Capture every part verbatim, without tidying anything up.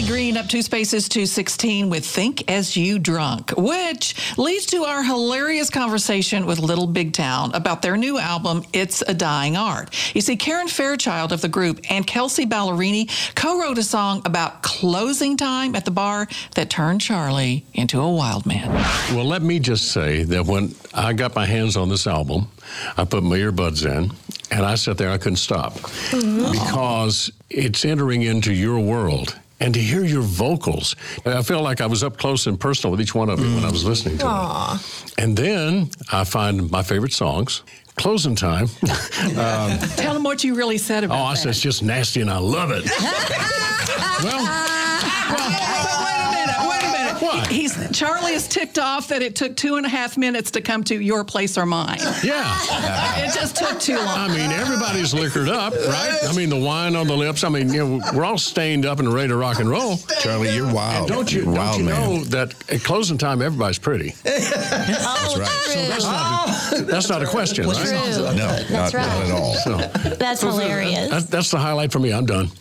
Green up two spaces to sixteen with Think As You Drunk, which leads to our hilarious conversation with Little Big Town about their new album, It's a Dying Art. You see, Karen Fairchild of the group and Kelsey Ballerini co-wrote a song about closing time at the bar that turned Charlie into a wild man. Well, let me just say that when I got my hands on this album, I put my earbuds in, and I sat there, I couldn't stop. Mm-hmm. Because it's entering into your world. And to hear your vocals, I felt like I was up close and personal with each one of you mm. when I was listening to Aww. It. And then I find my favorite songs. Closing time. um, Tell them what you really said about Oh, I that. said it's just nasty and I love it. well, well, wait a minute, wait a minute. What? He's, Charlie is ticked off that it took two and a half minutes to come to Your Place or Mine. Yeah. It just took too long. I mean, everybody's liquored up, right? I mean, the wine on the lips. I mean, you know, we're all stained up and ready to rock and roll. Charlie, you're wild. And don't you, you're don't wild, you know man. that at closing time, everybody's pretty? That's right. So that's not, a, that's not a question, right? True. No, That's not, right. not at all. So, That's so hilarious. That, that's the highlight for me. I'm done.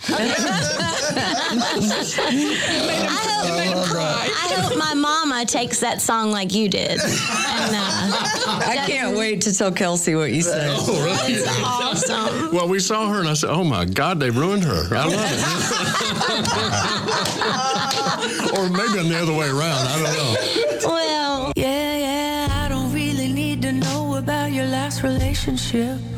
I hope, I hope my mama takes that song like you did. And, uh, I can't wait to tell Kelsey what you said. Oh, really? It's awesome. Well, we saw her, and I said, oh, my God, they ruined her. I love it. Or maybe the other way around. I don't know. Well, Yeah, yeah, I don't really need to know about your last relationship.